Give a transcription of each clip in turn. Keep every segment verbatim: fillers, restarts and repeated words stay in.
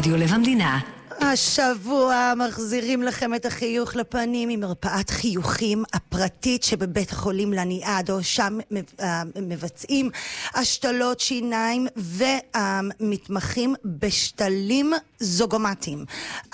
רדיו לב המדינה. השבוע מחזירים לכם את החיוך לפנים ממרפאת חיוכים הפרטית שבבית החולים לניאדו, שם מבצעים השתלות שיניים ומתמחים בשתלים זוגומטיים.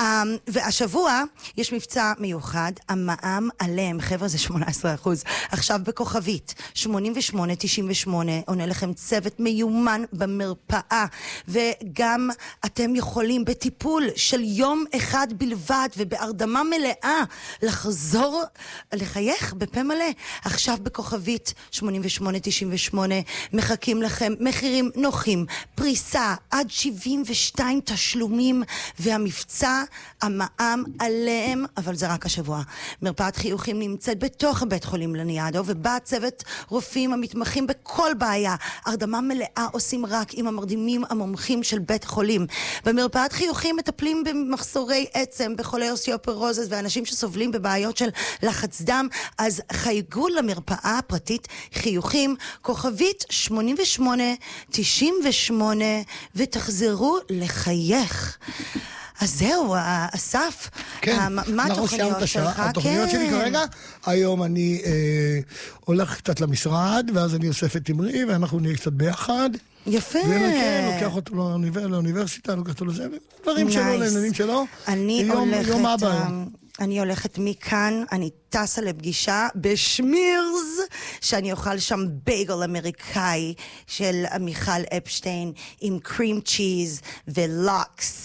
והשבוע יש מבצע מיוחד, המע"מ עליהם, חבר'ה, זה שמונה עשרה אחוז. עכשיו בכוכבית שמונים ושמונה תשעים ושמונה עונה לכם צוות מיומן במרפאה, וגם אתם יכולים בטיפול של יום אחד בלבד ובהרדמה מלאה לחזור לחייך בפה מלא. עכשיו בכוכבית שמונים ושמונה תשעים ושמונה מחכים לכם מחירים נוחים, פריסה עד שבעים ושתיים תשלומים, והמבצע המע"מ עליהם, אבל זה רק השבוע. מרפאת חיוכים נמצאת בתוך בית חולים לניאדו, ובה צוות רופאים המתמחים בכל בעיה. הרדמה מלאה עושים רק עם המרדימים המומחים של בית חולים. במרפאת חיוכים מטפלים במחסורי עצם, בחולי אוסיופורוזיס ואנשים שסובלים בבעיות של לחץ דם. אז חייגו למרפאה הפרטית חיוכים כוכבית שמונים ושמונה תשעים ושמונה ותחזרו לחייך. אז זהו, אסף, כן, מה התוכניות שלך? התוכניות שלי כרגע, היום אני אה, הולך קצת למשרד, ואז אני אוסף את תמרי, ואנחנו נהיה קצת ביחד. יפה. ולכן, לוקח אותו לאוניבר, לאוניברסיטה, לוקח אותו לזה, דברים שלו, לעניינים שלו. אני יום, הולכת... יום הבא. אני הולכת מכאן, אני טסה לפגישה בשמירס, שאני אוכל שם בייגל אמריקאי של מיכל אפשטיין עם קרים צ'יז ולוקס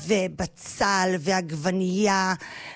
ובצל ועגבנייה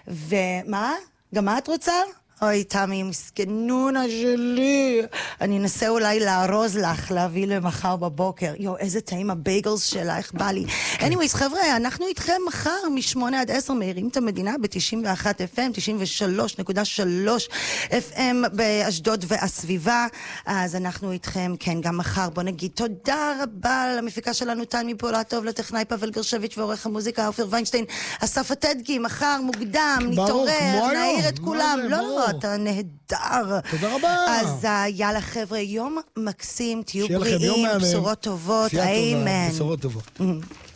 ומה? גם מה את רוצה? אוי, תמי, מסכנונה שלי. אני אנסה אולי לארוז לך, להביא למחר בבוקר. יו, איזה טעים הבייגלס שלה, איך בא לי. anyways, חבר'ה, אנחנו איתכם מחר משמונה עד עשר, מהירים את המדינה ב-תשעים ואחת אף אם, תשעים ושלוש נקודה שלוש אף אם באשדוד והסביבה. אז אנחנו איתכם, כן, גם מחר. בוא נגיד תודה רבה למפיקה שלנו, תמי פולטוב, לטכנאי פבל גרשביץ' ועורך המוזיקה אופיר ויינשטיין, אסף עתדקי, מחר מוקדם, נתעורר, נעיר את כולם. לא, לא, אתה נהדר. תודה רבה. אז יאללה חבר'ה, יום מקסים, תהיו בריאים, בשורות טובות, אמן. בשורות טובות.